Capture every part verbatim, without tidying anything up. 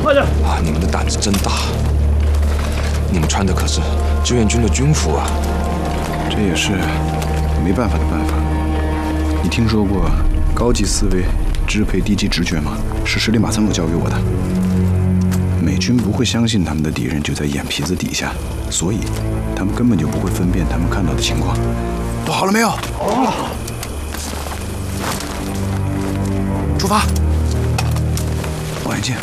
快点！ 啊，你们的胆子真大！你们穿的可是志愿军的军服啊！ 这也是没办法的办法。你听说过高级思维支配低级直觉吗？是十里马三鲁教给我的。美军不会相信他们的敌人就在眼皮子底下，所以他们根本就不会分辨他们看到的情况。都好了没有？ 哦。 出发！望远镜。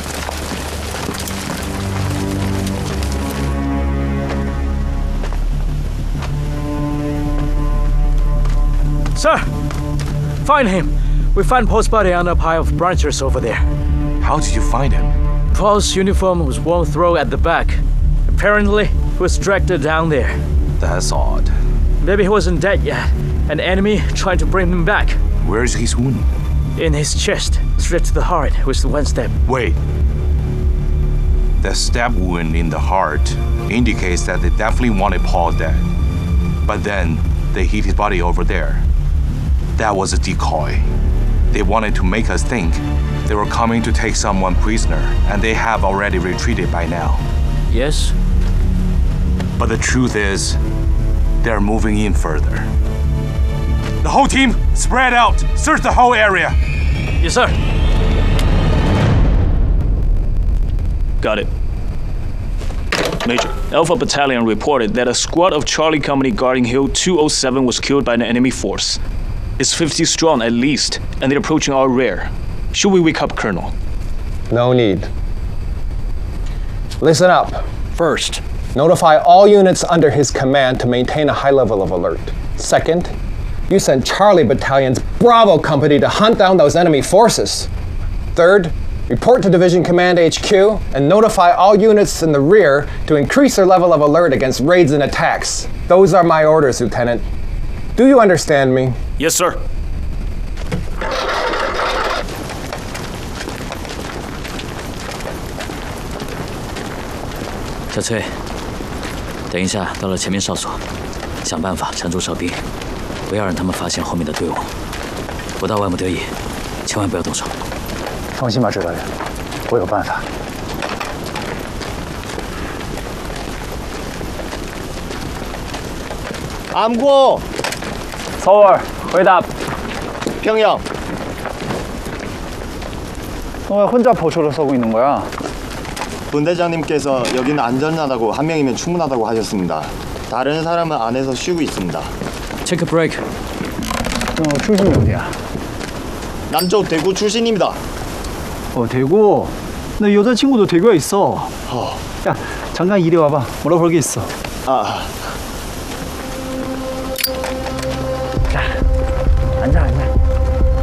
Sir, find him. We found Paul's body on a pile of branches over there. How did you find him? Paul's uniform was worn through at the back. Apparently, he was dragged down there. That's odd. Maybe he wasn't dead yet. An enemy trying to bring him back. Where is his wound? In his chest, straight to the heart, with one stab. Wait. That stab wound in the heart indicates that they definitely wanted Paul dead. But then, they hid his body over there. That was a decoy. They wanted to make us think they were coming to take someone prisoner, and they have already retreated by now. Yes? But the truth is, they're moving in further. The whole team, spread out! Search the whole area! Yes, sir. Got it. Major, Alpha Battalion reported that a squad of Charlie Company guarding Hill two oh seven was killed by an enemy force. It's fifty strong at least, and they're approaching our rear. Should we wake up Colonel? No need. Listen up. First, notify all units under his command to maintain a high level of alert. Second, you send Charlie Battalion's Bravo Company to hunt down those enemy forces. Third, report to Division Command H Q and notify all units in the rear to increase their level of alert against raids and attacks. Those are my orders, Lieutenant. Do you understand me? Yes, sir. “小崔，等一下到了前面哨所，想办法缠住哨兵，不要让他们发现后面的队伍。不到万不得已，千万不要动手。” 放心吧，指导员，我有办法。 암고. 서울, 회답. 평양. 너 왜 혼자 보초를 쏘고 있는 거야? 분대장님께서 여기는 안전하다고 한 명이면 충분하다고 하셨습니다. 다른 사람은 안에서 쉬고 있습니다. Take a break. 너 출신이 어디야? 남쪽 대구 출신입니다. 어, 대구? 내 여자친구도 대구에 있어. 어. 야, 잠깐 이리 와봐. 물어볼 게 있어. 아,